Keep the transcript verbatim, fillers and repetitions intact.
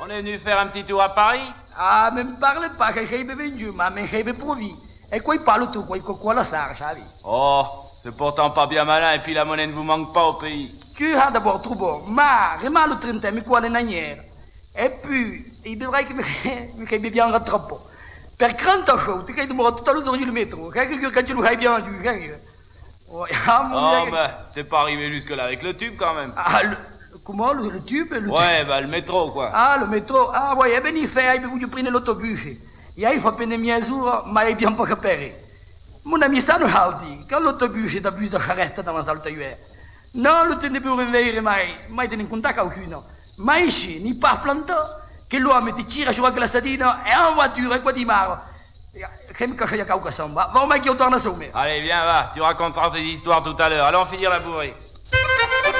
On est venu faire un petit tour à Paris. Ah, mais me parle pas che sei vendu, ma me sei provi. E quoi parle tu, quoi, quoi la sarge, savi? Oh, c'est pourtant pas bien malin et puis la monnaie ne vous manque pas au pays. Tu as d'abord trop bon, ma, rimane le trentaine, mais quoi les nanières. Et puis, il devrait que me che bien troppo. Per quanto show, tu che demora tutto l'uso du métro, che quand tu l'as bien vendu, che... Oh, ben, t'es pas arrivé jusque-là avec le tube quand même. Ah, le... Comment, le, le tube le Ouais, tube. bah le métro, quoi. Ah, le métro. Ah, ouais, eh ben, il fait, il voulu prendre l'autobus. Et il faut prendre mes jours, mais il bien pas repéré. Mon ami, ça nous a dit, quand l'autobus est abusé de charrette dans la salle de hier. Non, le tenait pour réveiller, mais il tenait contact aucun. Mais ici, ni pas planté, que l'homme ti tire sur la sadine et en voiture, et quoi di maro. Che mi cache quelque chose, va, va, ma qui on tourne à sommer. Allez, viens, va, tu raconteras tes histoires tout à l'heure. Allons finir la bourrée.